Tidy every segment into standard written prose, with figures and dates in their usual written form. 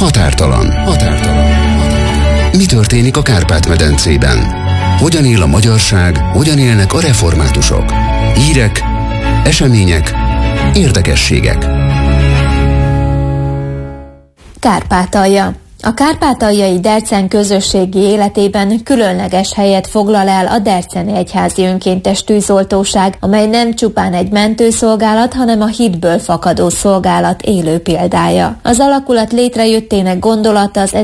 Határtalan. Mi történik a Kárpát-medencében? Hogyan él a magyarság, hogyan élnek a reformátusok? Hírek, események, érdekességek. Kárpátalja. A kárpátaljai Dercen közösségi életében különleges helyet foglal el a Derceni Egyházi Önkéntes Tűzoltóság, amely nem csupán egy mentőszolgálat, hanem a hitből fakadó szolgálat élő példája. Az alakulat létrejöttének gondolata az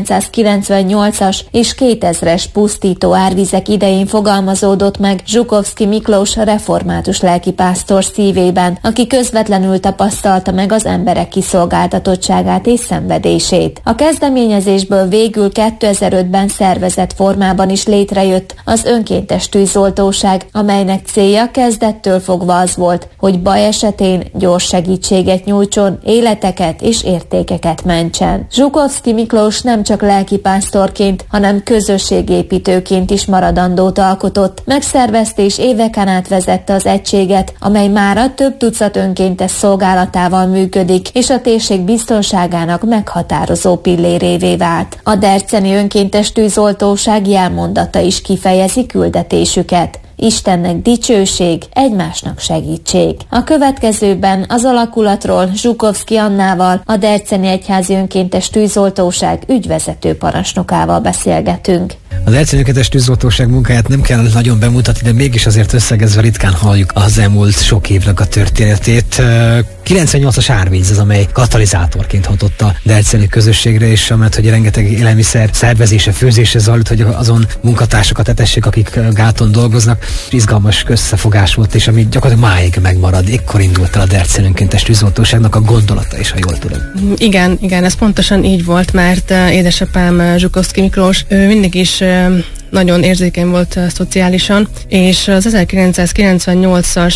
1998-as és 2000-es pusztító árvizek idején fogalmazódott meg Zsukovszky Miklós református lelkipásztor szívében, aki közvetlenül tapasztalta meg az emberek kiszolgáltatottságát és szenvedését. A kezdeményezésből végül 2005-ben szervezett formában is létrejött az Önkéntes Tűzoltóság, amelynek célja kezdettől fogva az volt, hogy baj esetén gyors segítséget nyújtson, életeket és értékeket mentsen. Zsukovszky Miklós nem csak lelkipásztorként, hanem közösségépítőként is maradandót alkotott. Megszervezte és éveken át vezette az egységet, amely mára több tucat önkéntes szolgálatával működik, és a térség biztonságának meghatározó pillérévé vált. A Derceni Önkéntes Tűzoltóság jelmondata is kifejezi küldetésüket. Istennek dicsőség, egymásnak segítség. A következőben az alakulatról Zsukovszky Annával, a Derceni Egyházi Önkéntes Tűzoltóság ügyvezető parancsnokával beszélgetünk. Az Derceni Önkéntes Tűzoltóság munkáját nem kell nagyon bemutatni, de mégis azért összegezve ritkán halljuk az elmúlt sok évnek a történetét. 98-as árvíz az, amely katalizátorként hatott a derceni közösségre, és amellett, hogy rengeteg élelmiszer szervezése, főzése zajlott, hogy azon munkatársakat etessék, akik gáton dolgoznak. Izgalmas összefogás volt, és ami gyakorlatilag máig megmarad. Ekkor indult el a Derceni Önkéntes Tűzoltóságnak a gondolata is, ha jól tudom. Igen, ez pontosan így volt, mert édesapám Zsukovszky Miklós, ő mindig is nagyon érzékeny volt szociálisan, és az 1998-as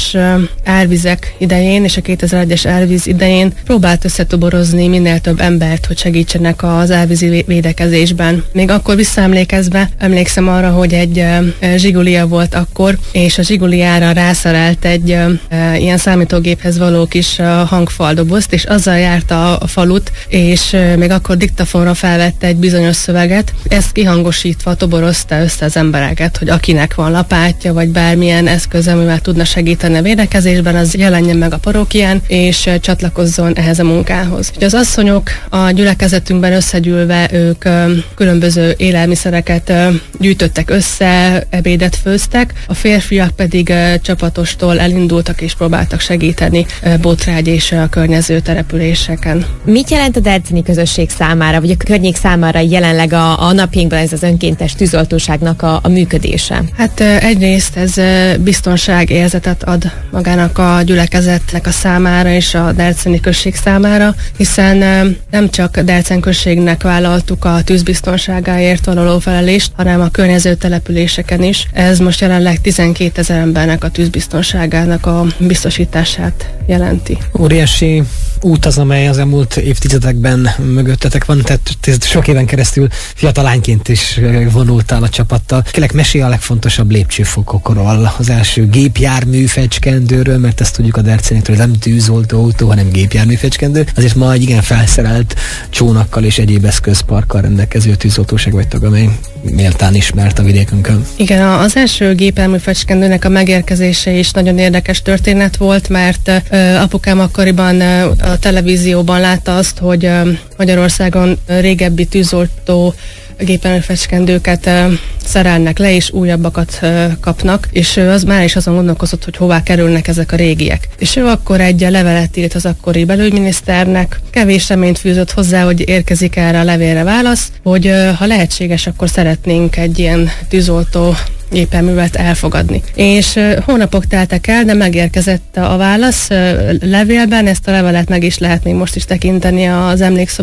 árvizek idején és a 2001-es árvíz idején próbált összetoborozni minél több embert, hogy segítsenek az árvízi védekezésben. Még akkor visszaemlékezve emlékszem arra, hogy egy zsigulia volt akkor, és a zsiguliára rászerelt egy ilyen számítógéphez való kis hangfaldobozt, és azzal járta a falut, és még akkor diktafonra felvette egy bizonyos szöveget, ezt kihangosítva toborozta össze az embereket, hogy akinek van lapátja, vagy bármilyen eszköz, amivel tudna segíteni a védekezésben, az jelenjen meg a parókián, és csatlakozzon ehhez a munkához. Ugye az asszonyok a gyülekezetünkben összegyűlve, ők különböző élelmiszereket gyűjtöttek össze, ebédet főztek, a férfiak pedig csapatostól elindultak és próbáltak segíteni Botrágy és a környező településeken. Mit jelent a derceni közösség számára, vagy a környék számára jelenleg a napjainkban ez az önkéntes tűzoltóságnak a működése? Hát egyrészt ez biztonságérzetet ad magának a gyülekezetnek a számára és a derceni község számára, hiszen nem csak Dercen községnek vállaltuk a tűzbiztonságáért való felelést, hanem a környező településeken is. Ez most jelenleg 12 000 embernek a tűzbiztonságának a biztosítását jelenti. Óriási út az, amely az elmúlt évtizedekben mögöttetek van, tehát sok éven keresztül fiatal lányként is vonultál a csapattal. Kérlek, mesélj a legfontosabb lépcsőfokokról, az első gépjármű fecskendőről, mert ezt tudjuk a dercenéktől, hogy nem tűzoltóautó, hanem gépjármű fecskendő. Azért ma egy igen felszerelt csónakkal és egyéb eszközparkkal rendelkező tűzoltóság vagytok, amely méltán ismert a vidékünkön. Igen, az első gépjármű fecskendőnek a megérkezése is nagyon érdekes történet volt, mert apukám akkoriban a televízióban látta azt, hogy Magyarországon régebbi tűzoltó gépjárműfecskendőket szerelnek le, és újabbakat kapnak, és ő már is azon gondolkozott, hogy hová kerülnek ezek a régiek. És ő akkor egy levelet írt az akkori belügyminiszternek, kevés reményt fűzött hozzá, hogy érkezik erre a levélre válasz, hogy ha lehetséges, akkor szeretnénk egy ilyen tűzoltó gépjárművet elfogadni. És hónapok teltek el, de megérkezett a válasz levélben, ezt a levelet meg is lehet még most is tekinteni az emlékszobában,